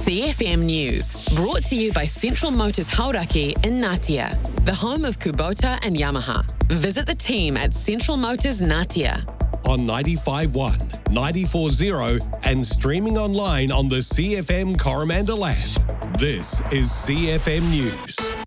CFM News, brought to you by Central Motors Hauraki in Ngatea, the home of Kubota and Yamaha. Visit the team at Central Motors Ngatea. On 95.1, 94.0 and streaming online on the CFM Coromandel app. This is CFM News.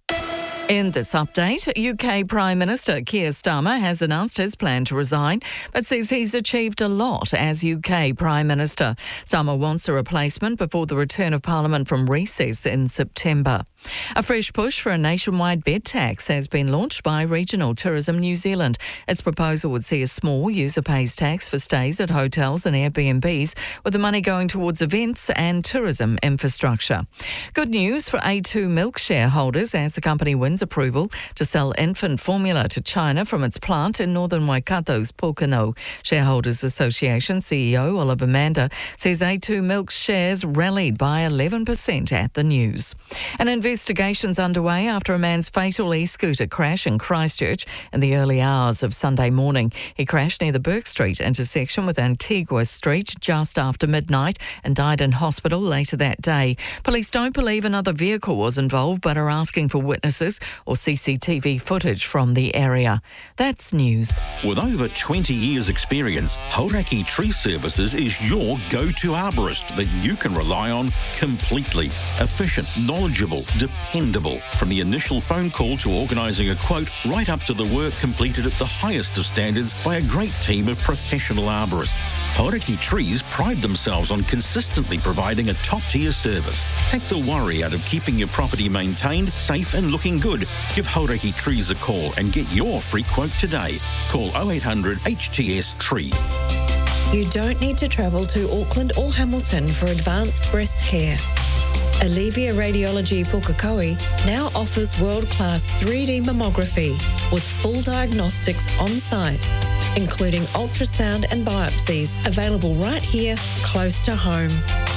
In this update, UK Prime Minister Keir Starmer has announced his plan to resign, but says he's achieved a lot as UK Prime Minister. Starmer wants a replacement before the return of Parliament from recess in September. A fresh push for a nationwide bed tax has been launched by Regional Tourism New Zealand. Its proposal would see a small user pays tax for stays at hotels and Airbnbs, with the money going towards events and tourism infrastructure. Good news for A2 Milk shareholders as the company wins approval to sell infant formula to China from its plant in northern Waikato's Pokeno. Shareholders Association CEO Oliver Manda says A2 Milk's shares rallied by 11% at the news. An investigation's underway after a man's fatal e-scooter crash in Christchurch in the early hours of Sunday morning. He crashed near the Burke Street intersection with Antigua Street just after midnight and died in hospital later that day. Police don't believe another vehicle was involved but are asking for witnesses or CCTV footage from the area. That's news. With over 20 years' experience, Hauraki Tree Services is your go-to arborist that you can rely on completely. Efficient, knowledgeable, dependable. From the initial phone call to organising a quote, right up to the work completed at the highest of standards by a great team of professional arborists. Hauraki Trees pride themselves on consistently providing a top-tier service. Take the worry out of keeping your property maintained, safe and looking good. Give Hauraki Trees a call and get your free quote today. Call 0800 HTS Tree. You don't need to travel to Auckland or Hamilton for advanced breast care. Alivia Radiology Pukekohe now offers world-class 3D mammography with full diagnostics on-site, including ultrasound and biopsies available right here, close to home.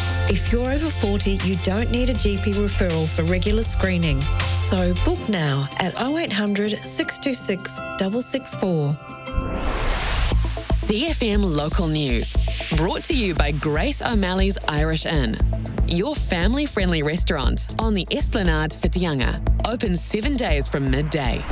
If you're over 40, you don't need a GP referral for regular screening. So book now at 0800 626 664. CFM Local News, brought to you by Grace O'Malley's Irish Inn. Your family-friendly restaurant on the Esplanade Whitianga. Open 7 days from midday.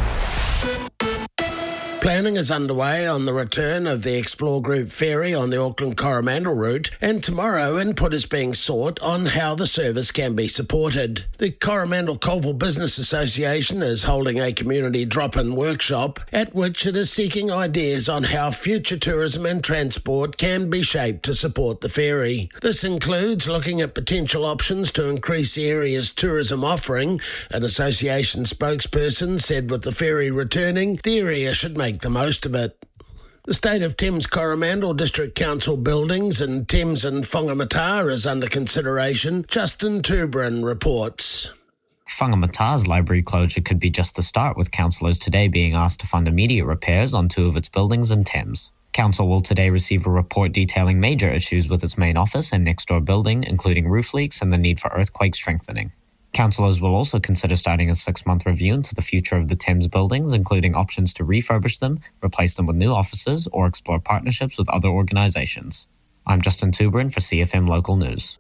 Planning is underway on the return of the Explore Group ferry on the Auckland Coromandel route, and tomorrow input is being sought on how the service can be supported. The Coromandel Colville Business Association is holding a community drop-in workshop at which it is seeking ideas on how future tourism and transport can be shaped to support the ferry. This includes looking at potential options to increase the area's tourism offering. An association spokesperson said with the ferry returning, the area should make the most of it. The State of Thames Coromandel District Council buildings in Thames and Whangamata is under consideration. Justin Tuberin reports. Whangamata's library closure could be just the start, with councillors today being asked to fund immediate repairs on two of its buildings in Thames. Council will today receive a report detailing major issues with its main office and next-door building, including roof leaks and the need for earthquake strengthening. Councillors will also consider starting a 6-month review into the future of the Thames buildings, including options to refurbish them, replace them with new offices, or explore partnerships with other organisations. I'm Justin Tuberin for CFM Local News.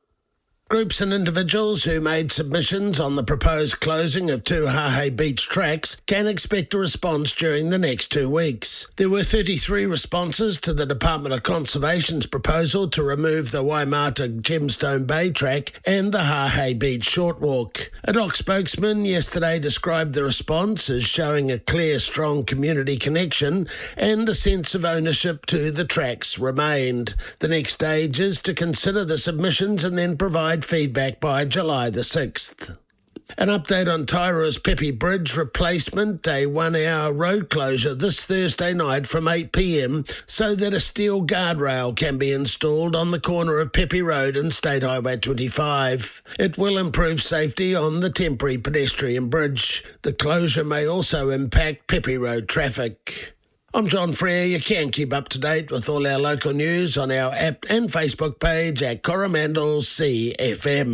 Groups and individuals who made submissions on the proposed closing of two Hahei Beach tracks can expect a response during the next 2 weeks. There were 33 responses to the Department of Conservation's proposal to remove the Waimata Gemstone Bay track and the Hahei Beach Shortwalk. A DOC spokesman yesterday described the response as showing a clear, strong community connection and a sense of ownership to the tracks remained. The next stage is to consider the submissions and then provide feedback by July the 6th. An update on Tairoa's Pepe Bridge replacement, a 1-hour road closure this Thursday night from 8 p.m. so that a steel guardrail can be installed on the corner of Pepe Road and State Highway 25. It will improve safety on the temporary pedestrian bridge. The closure may also impact Pepe Road traffic. I'm John Frere. You can keep up to date with all our local news on our app and Facebook page at Coromandel CFM.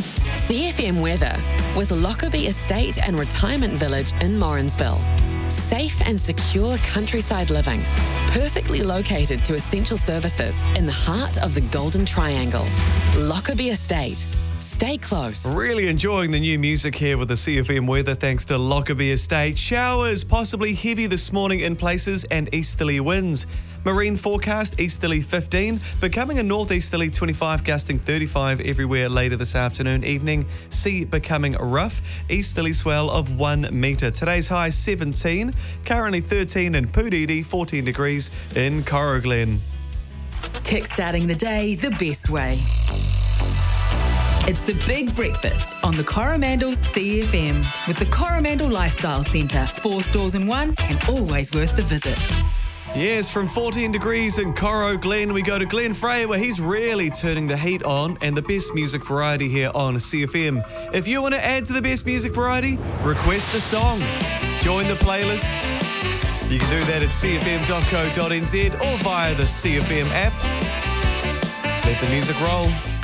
CFM weather with Lockerbie Estate and Retirement Village in Morrinsville. Safe and secure countryside living, perfectly located to essential services in the heart of the Golden Triangle. Lockerbie Estate. Stay close. Really enjoying the new music here with the CFM weather thanks to Lockerbie Estate. Showers possibly heavy this morning in places and easterly winds. Marine forecast, easterly 15, becoming a northeasterly 25, gusting 35 everywhere later this afternoon, evening. Sea becoming rough, easterly swell of 1 metre. Today's high 17, currently 13 in Pudidi, 14 degrees in Coroglen. Kickstarting the day the best way. It's the Big Breakfast on the Coromandel CFM with the Coromandel Lifestyle Centre. 4 stores in one and always worth the visit. Yes, from 14 degrees in Coroglen, we go to Glenn Frey, where he's really turning the heat on, and the best music variety here on CFM. If you want to add to the best music variety, request a song. Join the playlist. You can do that at cfm.co.nz or via the CFM app. Let the music roll.